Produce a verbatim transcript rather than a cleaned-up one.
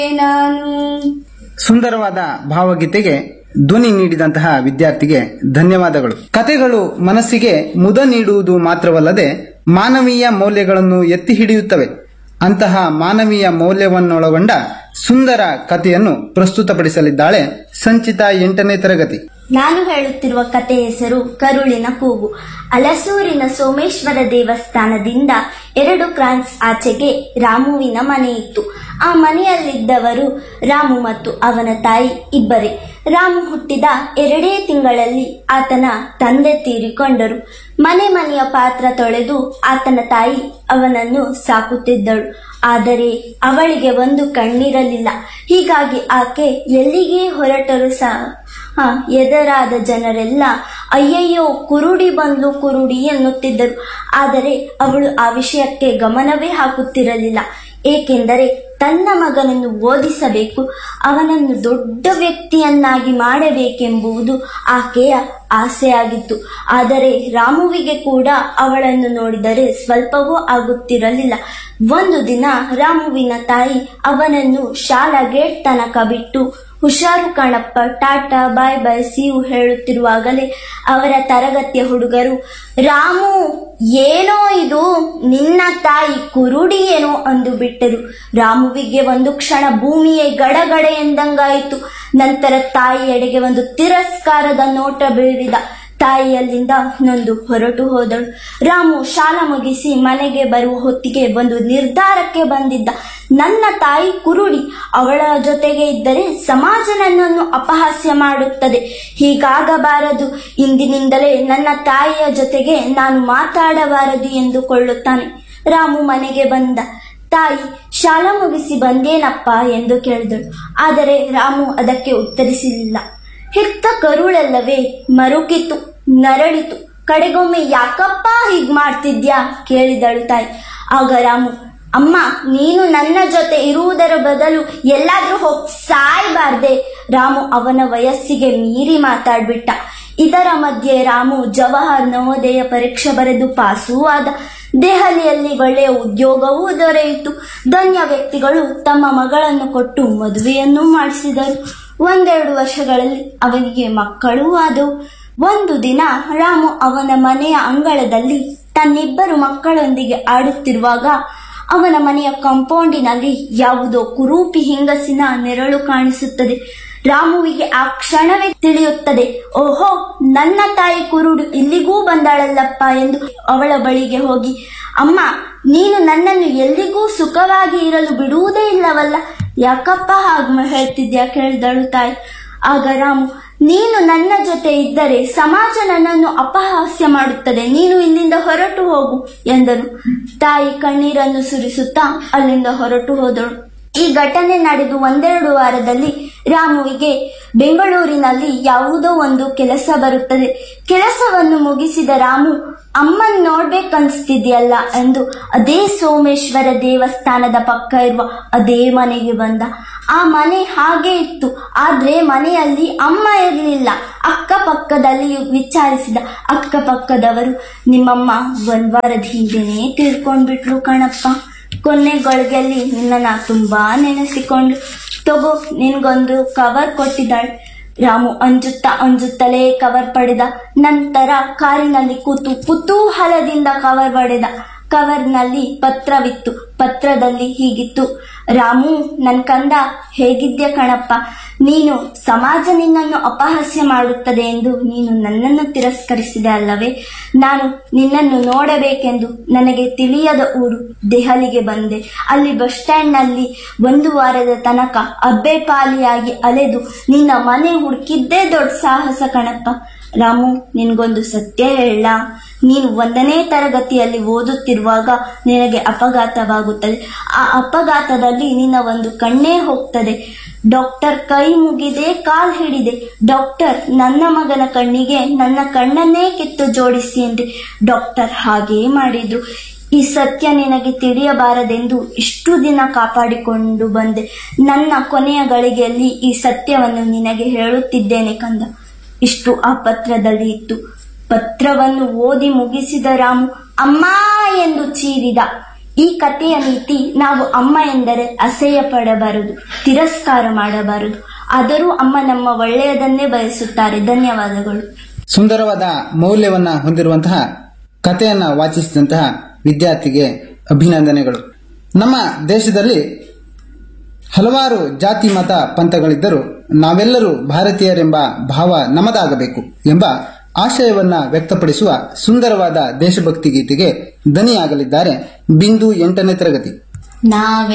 ನಾನು ಸುಂದರವಾದ ಭಾವಗೀತೆಗೆ ಧ್ವನಿ ನೀಡಿದಂತಹ ವಿದ್ಯಾರ್ಥಿಗೆ ಧನ್ಯವಾದಗಳು. ಕತೆಗಳು ಮನಸ್ಸಿಗೆ ಮುದ ನೀಡುವುದು ಮಾತ್ರವಲ್ಲದೆ ಮಾನವೀಯ ಮೌಲ್ಯಗಳನ್ನು ಎತ್ತಿ ಹಿಡಿಯುತ್ತವೆ. ಅಂತಹ ಮಾನವೀಯ ಮೌಲ್ಯವನ್ನೊಳಗೊಂಡ ಸುಂದರ ಕಥೆಯನ್ನು ಪ್ರಸ್ತುತಪಡಿಸಲಿದ್ದಾಳೆ ಸಂಚಿತಾ ಎಂಟನೇ ತರಗತಿ. ನಾನು ಹೇಳುತ್ತಿರುವ ಕತೆ ಹೆಸರು ಕರುಳಿನ ಕೂಗು. ಅಲಸೂರಿನ ಸೋಮೇಶ್ವರ ದೇವಸ್ಥಾನದಿಂದ ಎರಡು ಕ್ರಾನ್ಸ್ ಆಚೆಗೆ ರಾಮುವಿನ ಮನೆ ಇತ್ತು. ಆ ಮನೆಯಲ್ಲಿದ್ದವರು ರಾಮು ಮತ್ತು ಅವನ ತಾಯಿ ಇಬ್ಬರೇ. ರಾಮು ಹುಟ್ಟಿದ ಎರಡೇ ತಿಂಗಳಲ್ಲಿ ಆತನ ತಂದೆ ತೀರಿಕೊಂಡರು. ಮನೆ ಮನೆಯ ಪಾತ್ರ ತೊಳೆದು ಆತನ ತಾಯಿ ಅವನನ್ನು ಸಾಕುತ್ತಿದ್ದಳು. ಆದರೆ ಅವಳಿಗೆ ಒಂದು ಕಣ್ಣಿರಲಿಲ್ಲ. ಹೀಗಾಗಿ ಆಕೆ ಎಲ್ಲಿಗೆ ಹೊರಟರು ಸಹ ಎದುರಾದ ಜನರೆಲ್ಲ ಅಯ್ಯಯ್ಯೋ ಕುರುಡಿ ಬಂದು ಕುರುಡಿ ಎನ್ನುತ್ತಿದ್ದರು. ಆದರೆ ಅವಳು ಆ ವಿಷಯಕ್ಕೆ ಗಮನವೇ ಹಾಕುತ್ತಿರಲಿಲ್ಲ. ಏಕೆಂದರೆ ತನ್ನ ಮಗನನ್ನು ಓದಿಸಬೇಕು, ಅವನನ್ನು ದೊಡ್ಡ ವ್ಯಕ್ತಿಯನ್ನಾಗಿ ಮಾಡಬೇಕೆಂಬುದು ಆಕೆಯ ಆಸೆಯಾಗಿತ್ತು. ಆದರೆ ರಾಮುವಿಗೆ ಕೂಡ ಅವಳನ್ನು ನೋಡಿದರೆ ಸ್ವಲ್ಪವೂ ಆಗುತ್ತಿರಲಿಲ್ಲ. ಒಂದು ದಿನ ರಾಮುವಿನ ತಾಯಿ ಅವನನ್ನು ಶಾಲಾ ಗೇಟ್ ತನಕ ಬಿಟ್ಟು ಹುಷಾರು ಕಣಪ್ಪ, ಟಾಟಾ, ಬಾಯ್ ಬಾಯ್, ಸೀವು ಹೇಳುತ್ತಿರುವಾಗಲೇ ಅವರ ತರಗತಿಯ ಹುಡುಗರು, ರಾಮು ಏನೋ ಇದು, ನಿನ್ನ ತಾಯಿ ಕುರುಡಿ ಏನೋ ಅಂದು ಬಿಟ್ಟರು. ರಾಮುವಿಗೆ ಒಂದು ಕ್ಷಣ ಭೂಮಿಯೇ ಗಡಗಡ ಎಂದಂಗಾಯಿತು. ನಂತರ ತಾಯಿಯೆಡೆಗೆ ಒಂದು ತಿರಸ್ಕಾರದ ನೋಟ ಬೀರಿದ. ತಾಯಿಯಲ್ಲಿಂದ ನೊಂದು ಹೊರಟು ಹೋದಳು. ರಾಮು ಶಾಲಾ ಮುಗಿಸಿ ಮನೆಗೆ ಬರುವ ಹೊತ್ತಿಗೆ ಒಂದು ನಿರ್ಧಾರಕ್ಕೆ ಬಂದಿದ್ದ. ನನ್ನ ತಾಯಿ ಕುರುಡಿ, ಅವಳ ಜೊತೆಗೆ ಇದ್ದರೆ ಸಮಾಜ ನನ್ನನ್ನು ಅಪಹಾಸ್ಯ ಮಾಡುತ್ತದೆ. ಹೀಗಾಗಬಾರದು. ಇಂದಿನಿಂದಲೇ ನನ್ನ ತಾಯಿಯ ಜೊತೆಗೆ ನಾನು ಮಾತಾಡಬಾರದು ಎಂದುಕೊಳ್ಳುತ್ತಾನೆ. ರಾಮು ಮನೆಗೆ ಬಂದ. ತಾಯಿ ಶಾಲಾ ಮುಗಿಸಿ ಬಂದೇನಪ್ಪ ಎಂದು ಕೇಳಿದಳು. ಆದರೆ ರಾಮು ಅದಕ್ಕೆ ಉತ್ತರಿಸಲಿಲ್ಲ. ಹೆತ್ತ ಕರುಳೆಲ್ಲವೇ ಮರುಕಿತು, ನರಳಿತು. ಕಡೆಗೊಮ್ಮೆ ಯಾಕಪ್ಪ ಹೀಗ್ ಮಾಡ್ತಿದ್ಯಾ ಕೇಳಿದಳು ತಾಯಿ. ಆಗ ರಾಮು, ಅಮ್ಮ ನೀನು ನನ್ನ ಜೊತೆ ಇರುವುದರ ಬದಲು ಎಲ್ಲಾದ್ರೂ ಹೋಗಿ ಸಾಯ್ಬಾರ್ದೆ. ರಾಮು ಅವನ ವಯಸ್ಸಿಗೆ ಮೀರಿ ಮಾತಾಡ್ಬಿಟ್ಟ. ಇದರ ಮಧ್ಯೆ ರಾಮು ಜವಾಹರ್ ನವೋದಯ ಪರೀಕ್ಷೆ ಬರೆದು ಪಾಸೂ ಆದ. ದೆಹಲಿಯಲ್ಲಿ ಒಳ್ಳೆಯ ಉದ್ಯೋಗವೂ ದೊರೆಯಿತು. ಧನ್ಯ ವ್ಯಕ್ತಿಗಳು ತಮ್ಮ ಮಗಳನ್ನು ಕೊಟ್ಟು ಮದುವೆಯನ್ನೂ ಮಾಡಿಸಿದರು. ಒಂದೆರಡು ವರ್ಷಗಳಲ್ಲಿ ಅವನಿಗೆ ಮಕ್ಕಳೂ ಆದವು. ಒಂದು ದಿನ ರಾಮು ಅವನ ಮನೆಯ ಅಂಗಳದಲ್ಲಿ ತನ್ನಿಬ್ಬರು ಮಕ್ಕಳೊಂದಿಗೆ ಆಡುತ್ತಿರುವಾಗ ಅವನ ಮನೆಯ ಕಾಂಪೌಂಡಿನಲ್ಲಿ ಯಾವುದೋ ಕುರೂಪಿ ಹೆಂಗಸಿನ ನೆರಳು ಕಾಣಿಸುತ್ತದೆ. ರಾಮುವಿಗೆ ಆ ಕ್ಷಣವೇ ತಿಳಿಯುತ್ತದೆ, ಓಹೋ ನನ್ನ ತಾಯಿ ಕುರುಡು ಇಲ್ಲಿಗೂ ಬಂದಾಳಲ್ಲಪ್ಪ ಎಂದು ಅವಳ ಬಳಿಗೆ ಹೋಗಿ, ಅಮ್ಮ ನೀನು ನನ್ನನ್ನು ಎಲ್ಲಿಗೂ ಸುಖವಾಗಿ ಇರಲು ಬಿಡುವುದೇ ಇಲ್ಲವಲ್ಲ, ಯಾಕಪ್ಪ ಹಾಗೆ ಹೇಳ್ತಿದ್ಯಾ ಕೇಳಿದಳು ತಾಯಿ. ಆಗ ರಾಮು, ನೀನು ನನ್ನ ಜೊತೆ ಇದ್ದರೆ ಸಮಾಜ ನನ್ನನ್ನು ಅಪಹಾಸ್ಯ ಮಾಡುತ್ತದೆ, ನೀನು ಇಲ್ಲಿಂದ ಹೊರಟು ಹೋಗು ಎಂದನು. ತಾಯಿ ಕಣ್ಣೀರನ್ನು ಸುರಿಸುತ್ತಾ ಅಲ್ಲಿಂದ ಹೊರಟು ಹೋದಳು. ಈ ಘಟನೆ ನಡೆದು ಒಂದೆರಡು ವಾರದಲ್ಲಿ ರಾಮುವಿಗೆ ಬೆಂಗಳೂರಿನಲ್ಲಿ ಯಾವುದೋ ಒಂದು ಕೆಲಸ ಬರುತ್ತದೆ. ಕೆಲಸವನ್ನು ಮುಗಿಸಿದ ರಾಮು ಅಮ್ಮನ್ ನೋಡ್ಬೇಕನ್ಸ್ತಿದ್ಯಲ್ಲ ಎಂದು ಅದೇ ಸೋಮೇಶ್ವರ ದೇವಸ್ಥಾನದ ಪಕ್ಕ ಇರುವ ಅದೇ ಮನೆಗೆ ಬಂದ. ಆ ಮನೆ ಹಾಗೆ ಇತ್ತು, ಆದ್ರೆ ಮನೆಯಲ್ಲಿ ಅಮ್ಮ ಇರಲಿಲ್ಲ. ಅಕ್ಕಪಕ್ಕದಲ್ಲಿ ವಿಚಾರಿಸಿದ. ಅಕ್ಕಪಕ್ಕದವರು, ನಿಮ್ಮಮ್ಮ ಒಂದ್ ವಾರದ ಹಿಂದೆನೇ ತಿಳ್ಕೊಂಡ್ಬಿಟ್ರು ಕಣಪ್ಪ, ಕೊನೆಗೊಳಗೆಲ್ಲಿ ನಿನ್ನ ತುಂಬಾ ನೆನೆಸಿಕೊಂಡು ತಗೋ ನಿನ್ಗೊಂದು ಕವರ್ ಕೊಟ್ಟಿದ್ದಾಳೆ. ರಾಮು ಅಂಜುತ್ತಾ ಅಂಜುತ್ತಲೇ ಕವರ್ ಪಡೆದ. ನಂತರ ಕಾರಿನಲ್ಲಿ ಕೂತು ಕುತೂಹಲದಿಂದ ಕವರ್ ಪಡೆದ. ಕವರ್ನಲ್ಲಿ ಪತ್ರವಿತ್ತು. ಪತ್ರದಲ್ಲಿ ಹೀಗಿತ್ತು, ರಾಮು ನನ್ ಕಂದ, ಹೇಗಿದ್ಯ ಕಣಪ್ಪ, ನೀನು ಸಮಾಜ ನಿನ್ನನ್ನು ಅಪಹಾಸ್ಯ ಮಾಡುತ್ತದೆ ಎಂದು ನೀನು ನನ್ನನ್ನು ತಿರಸ್ಕರಿಸಿದೆ ಅಲ್ಲವೇ? ನಾನು ನಿನ್ನನ್ನು ನೋಡಬೇಕೆಂದು ನನಗೆ ತಿಳಿಯದ ಊರು ದೆಹಲಿಗೆ ಬಂದೆ. ಅಲ್ಲಿ ಬಸ್ ಸ್ಟ್ಯಾಂಡ್ ನಲ್ಲಿ ಒಂದು ವಾರದ ತನಕ ಅಬ್ಬೆ ಪಾಲಿಯಾಗಿ ಅಲೆದು ನಿನ್ನ ಮನೆ ಹುಡುಕಿದ್ದೇ ದೊಡ್ಡ ಸಾಹಸ ಕಣಪ್ಪ. ರಾಮು ನಿನ್ಗೊಂದು ಸತ್ಯ ಹೇಳ, ನೀನು ಒಂದನೇ ತರಗತಿಯಲ್ಲಿ ಓದುತ್ತಿರುವಾಗ ನಿನಗೆ ಅಪಘಾತವಾಗುತ್ತದೆ. ಆ ಅಪಘಾತದಲ್ಲಿ ನಿನ್ನ ಒಂದು ಕಣ್ಣೇ ಹೋಗ್ತದೆ. ಡಾಕ್ಟರ್ ಕೈ ಮುಗಿದೆ, ಕಾಲ್ ಹಿಡಿದೆ. ಡಾಕ್ಟರ್ ನನ್ನ ಮಗನ ಕಣ್ಣಿಗೆ ನನ್ನ ಕಣ್ಣನ್ನೇ ಕಿತ್ತು ಜೋಡಿಸಿ ಎಂದೆ. ಡಾಕ್ಟರ್ ಹಾಗೇ ಮಾಡಿದ್ರು. ಈ ಸತ್ಯ ನಿನಗೆ ತಿಳಿಯಬಾರದೆಂದು ಇಷ್ಟು ದಿನ ಕಾಪಾಡಿಕೊಂಡು ಬಂದೆ. ನನ್ನ ಕೊನೆಯ ಗಳಿಗೆಯಲ್ಲಿ ಈ ಸತ್ಯವನ್ನು ನಿನಗೆ ಹೇಳುತ್ತಿದ್ದೇನೆ ಕಂದ. ಇಷ್ಟು ಆ ಪತ್ರದಲ್ಲಿ ಇತ್ತು. ಪತ್ರವನ್ನು ಓದಿ ಮುಗಿಸಿದ ರಾಮು ಅಮ್ಮ ಎಂದು ಚೀರಿದ. ಈ ಕಥೆಯ ನೀತಿ ನಾವು ಅಮ್ಮ ಎಂದರೆ ಅಸಹ್ಯ ಪಡಬಾರದು, ತಿರಸ್ಕಾರ ಮಾಡಬಾರದು. ಆದರೂ ಅಮ್ಮ ನಮ್ಮ ಒಳ್ಳೆಯದನ್ನೇ ಬಯಸುತ್ತಾರೆ. ಧನ್ಯವಾದಗಳು. ಸುಂದರವಾದ ಮೌಲ್ಯವನ್ನ ಹೊಂದಿರುವಂತಹ ಕಥೆಯನ್ನ ವಾಚಿಸಿದಂತಹ ವಿದ್ಯಾರ್ಥಿಗೆ ಅಭಿನಂದನೆಗಳು. ನಮ್ಮ ದೇಶದಲ್ಲಿ ಹಲವಾರು ಜಾತಿ ಮತ ಪಂಥಗಳಿದ್ದರೂ ನಾವೆಲ್ಲರೂ ಭಾರತೀಯರೆಂಬ ಭಾವ ನಮ್ಮದಾಗಬೇಕು ಎಂಬ ಆಶಯವನ್ನ ವ್ಯಕ್ತಪಡಿಸುವ ಸುಂದರವಾದ ದೇಶಭಕ್ತಿ ಗೀತೆಗೆ ದನಿಯಾಗಲಿದ್ದಾರೆ ಬಿಂದು ಎಂಟನೇ ತರಗತಿ. ನಾವೇ